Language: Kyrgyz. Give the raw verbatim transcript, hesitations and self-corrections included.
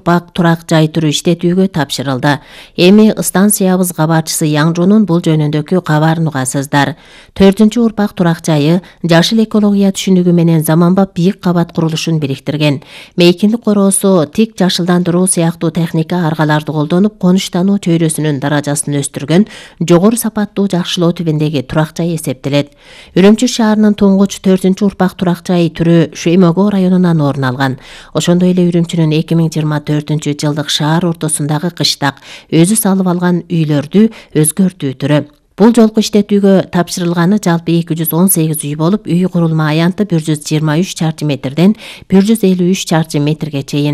урпак турак жай түрү иштетүүгө тапшырылды. Эми станциябыз кабарчысы Яңжунун бул жөнүндөгү кабарын угасыздар. Төртүнчү урпак турак жайы жашыл экология түшүнүгү менен заманбап бийик кабат курулушун бириктирген. Мейкиндик короосу тик жашылдандыруу сыяктуу техника аргаларды колдонуп, конуштануу чөйрөсүнүн даражасын өстүргөн жогору сапаттуу жакшылоо түбүндөгү турак жай эсептелет. Үрүмчү шаарынын туңгуч төртүнчү урпак турак жай түрү Шөймөгөө районунан орун алган. Ошондой эле Үрүмчүнүн эки миң жыйырма төртүнчү жылдык шаар ортосундагы кыштак өзү салып алган үйлөрдү өзгөртүү түрү. Бул жолку иштетүүгө тапшырылганы жалпы эки жүз он сегиз үй болуп, үй курулма аянты бир жүз жыйырма үч чарчы метрден бир жүз элүү үч чарчы метрге чейин.